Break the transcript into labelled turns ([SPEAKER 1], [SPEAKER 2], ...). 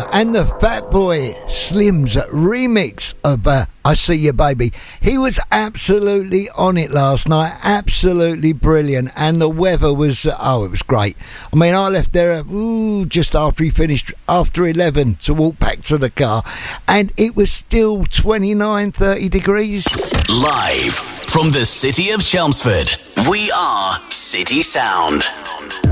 [SPEAKER 1] and the Fatboy Slim's remix of I See You Baby. He was absolutely on it last night, absolutely brilliant, and the weather was, it was great. I mean, I left there just after he finished, after 11, to walk back to the car, and it was still 29, 30 degrees.
[SPEAKER 2] Live from the city of Chelmsford, we are City Sound.